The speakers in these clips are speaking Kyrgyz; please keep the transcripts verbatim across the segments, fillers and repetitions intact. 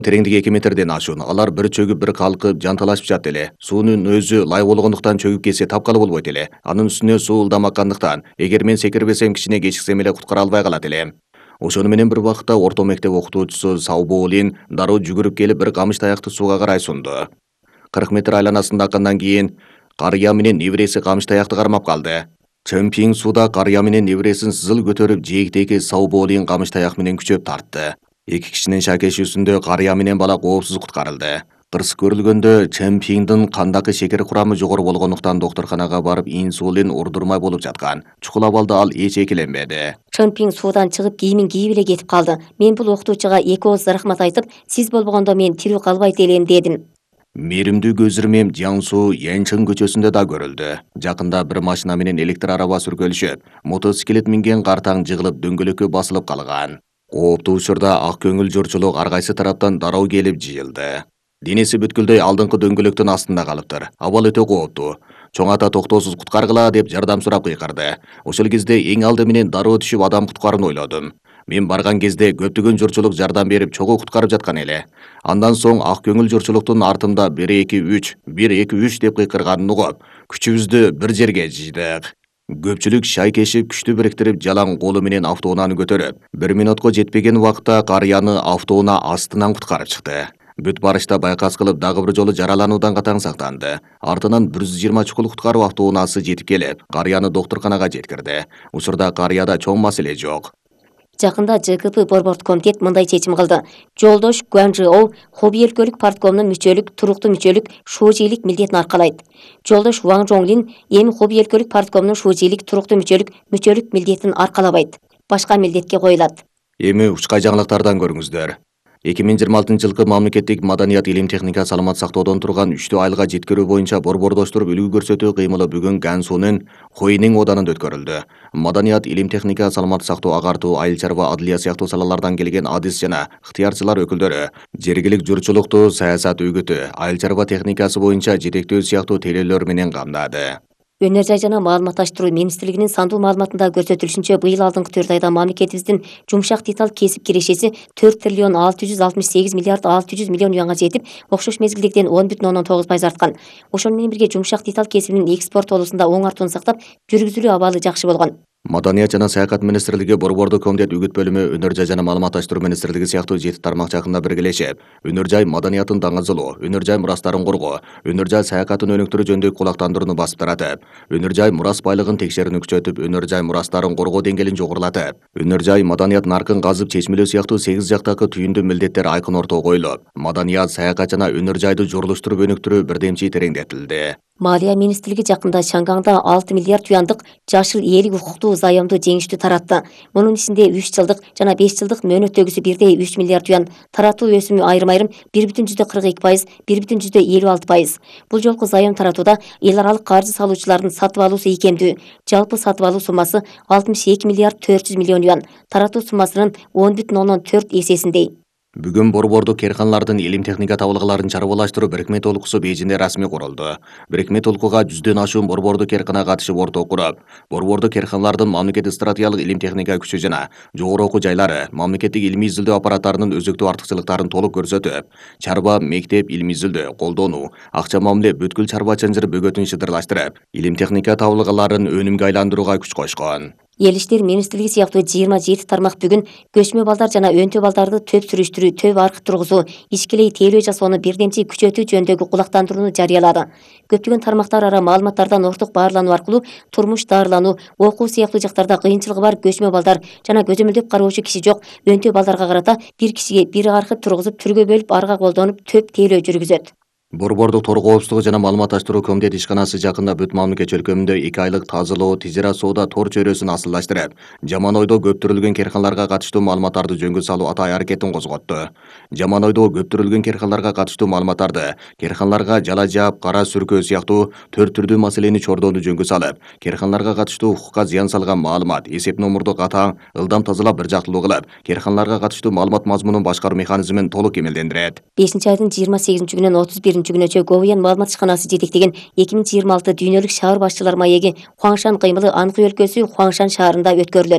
тереңдиги эки метрден ашуун. Алар бир чөгүп бир калкып жанталашып жатты эле. Суунун өзү лай болгондуктан чөгүп кетсе тапкалы болбойт эле. Анын үстүнө суу ылдамаккандыктан эгер мен секирбесем кичине кечиксем эле куткара албай калат элем. Ошону менен бир убакытта орто мектеп окутуучусу Саубоолин дароо жүгүрүп келип бир камыш таякты сууга карай сунду. кырк метр айланасында аккандан кийин карыя менен небереси камыш таякты кармап калды. Чемпиң сууда карыя менен небересин сызыл көтөрүп жээктеги Саубоолин камыш таяк менен күчөп тартты. Эки кишинин шакешүүсүндө карыя менен бала коопсуз куткарылды. Кырсык көрүлгөндө Чемпиңдин кандагы шекер курамы жогору болгондуктан доктурканага барып инсулин урдурмай болуп жаткан. Чукул абалда ал эч экиленбеди. Чемпиң суудан чыгып кийимин кийип эле кетип калды. Мен бул окутуучуга эки ооз рахмат айтып, сиз болбогондо мен тирүү калбайт элем дедим. Мээримдүү көз ирмем Жансу Янчын көчөсүндө да көрүлдү. Жакында бир машина менен электр араба сүркөлүшүп, мотоциклет минген картаң жыгылып дөңгөлөккө басылып калган. Кооптуу учурда ак көңүл журчулук ар кайсы тараптан дароо келип жыйылды. Денеси бүткүлдөй алдыңкы дөңгөлөктүн астында калыптыр. Абал өтө кооптуу. Чоң ата токтоосуз куткаргыла деп жардам сурап кыйкырды. Ошол кезде эң алды менен дароо түшүп адам куткарууну ойлодум. Мен барган кезде көптөгөн журчулук жардам берип чогуу куткарып жаткан эле. Андан соң ак көңүл журчулуктун артында бир эки үч, бир эки үч деп кыйкырганын угуп, күчүбүздү бир жерге жыйдык. Көпчүлүк шайкешип күчтү бириктирип жалаң колу менен автоунааны көтөрүп, бир минутка жетпеген убакытта карыяны автоунаа астынан куткарып чыкты. Бүт барышта байкас кылып дагы бир жолу жаралануудан катаң сактанды. Артынан бир жүз жыйырма чукул куткаруу автоунаасы жетип келип, карыяны доктурканага жеткирди. Учурда карыяда чоң маселе жок. Жакында Ж К П борбордук комитет мындай чечим кылды. Жолдош Гуанжиоу хобби өлкөлүк парткомунун мүчөлүк, туруктуу мүчөлүк, шуужийлик милдетин аркалайт. Жолдош Ван Жоңлин эми хобби өлкөлүк парткомунун шуужийлик, туруктуу мүчөлүк, мүчөлүк милдетин аркалабайт. Башка милдетке коюлат. Эми учкай жаңылыктардан көрүңүздөр. эки миң жыйырма алтынчы жылкы мамлекеттик маданият, илим, техника, саламат сактоодон турган үчтүү айылга жеткирүү боюнча борбордоштуруп үлгү көрсөтүү кыймылы бүгүн Гансунун Хойнин оданында өткөрүлдү. Маданият, илим, техника, саламат сактоо, агартуу, айыл чарба, адылия сыяктуу салалардан келген адис жана ыктыярчылар өкүлдөрү жергилик журчулукту саясат үгүтү, айыл чарба техникасы боюнча жетектөө сыяктуу тейлөөлөр менен камдады. Өнөр жай жана маалыматташтыруу министрлигинин сандуу маалыматында көрсөтүлүшүнчө, быйыл алдыңкы төрт айда мамлекетибиздин жумшак деталь кесип кирешеси төрт триллион алты жүз алтымыш сегиз миллиард алты жүз миллион юанга жетип, окшош мезгилдегиден он бүтүн ондон тогуз пайыз арткан. Ошону менен бирге жумшак деталь кесибинин экспорт болуусунда оң артууну сактап, жүргүзүлүү абалы жакшы болгон. Маданият жана саякат министрлиги, борбордук комитет үгүт бөлүмү, өнөр жай жана маалыматташтыруу министрлиги сыяктуу жети тармак жакында биргелешип, өнөр жай маданиятын даңазалоо, өнөр жай мурастарын коргоо, өнөр жай саякатын өнүктүрүү жөнүндө кулактандырууну басып таратып, өнөр жай мурас байлыгын текшерүүнү күчөтүп, өнөр жай мурастарын коргоо деңгээлин жогорулатып, өнөр жай маданият наркын казып чечмелөө сыяктуу сегиз жактагы түйүндүү милдеттер айкын ортого коюлуп, маданият, саякат жана өнөр жайды журулуштуруп өнүктүрүү бирдемчи тереңдетилди. Малия министрлиги жакында Шангаңда алты миллиард юандык жашыл ээлик укуктуу заемду жеңиштүү таратты. Мунун ичинде үч жылдык жана беш жылдык мөөнөттөгүсү бирдей үч миллиард юан, таратуу өсүмү айрым-айрым бир бүтүн жүздө кырк эки пайыз, бир бүтүн жүздө элүү алты пайыз. Бул жолку заем таратууда эл аралык каржы салуучулардын сатып алуусу ийкемдүү. Жалпы сатып алуу суммасы алтымыш эки миллиард төрт жүз миллион юан, таратуу суммасынын он бүтүн ондон төрт эсесиндей. Бүгүн борбордук керканалардын илим техника табылгыларын чарбалаштыруу бирикме толкусу Бейжиңде расмий курулду. Бирикме толкуга жүздөн ашуун борбордук керкана катышып орток куруп, борбордук керканалардын мамлекеттик стратегиялык илим техника күчү жана жогору окуу жайлары, мамлекеттик илимий изилдөө аппараттарынын өзүктүү артыкчылыктарын толук көрсөтүп, чарба, мектеп, илимий изилдөө, колдонуу, акча мамиле бүткүл чарба чынжыр бөгөтүн шыдырлаштырып, илим техника табылгыларын өнүмгө айландырууга күч кошкон. Эл иштер министрлиги сыяктуу жыйырма жети тармак бүгүн көчмө балдар жана өнтө балдарды төп сүрүштүрүү, төп аркы тургузуу, ичкилей тейлөө жасоону бирдемчи күчөтүү жөнүндөгү кулактандырууну жарыялады. Көптөгөн тармактар ара маалыматтардан орток баарлануу аркылуу турмуш, дарылануу, окуу сыяктуу жактарда кыйынчылыгы бар көчмө балдар жана көзөмөлдөп кароочу киши жок өнтө балдарга карата бир кишиге бир аркы тургузуп, түргө бөлүп, арга колдонуп, төп тейлөө жүргүзөт. Борбордук тор коопсуздугу жана маалыматташтыруу комитет ишканасы жакында бүт мамлекет чөлкөмүндө эки айлык тазалоо, тижерат соода тор чөйрөсүн асылдаштырып, жаман ойдо көптүрүлгөн керканаларга катыштуу маалыматтарды жөнгө салуу атай аракетин козготту. Жаман ойдо көптүрүлгөн керканаларга катыштуу маалыматтарды керканаларга жала жаап, кара сүркөө сыяктуу төрт түрдүү маселени чордоону жөнгө салып, керканаларга катыштуу укукка зыян салган маалымат, эсеп номурду катаң, ылдам тазалап бир жактылуу кылып, керканаларга катыштуу маалымат мазмунун башкаруу механизмин толук кемелдендирет. бешинчи айдын жыйырма сегизинчи күнүнөн отуз биринчи күнүнчө Говьян маалымат ишканасы жетектеген эки миң жыйырма алты дүйнөлүк шаар башчылар маеги Хуаңшан кыймылы Анхый өлкөсү Хуаңшан шаарында өткөрүлөт.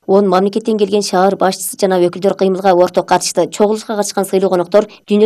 он мамлекеттен келген шаар башчысы жана өкүлдөр кыймылга орток катышты. Чогулушка катышкан сыйлуу коноктор дүйнө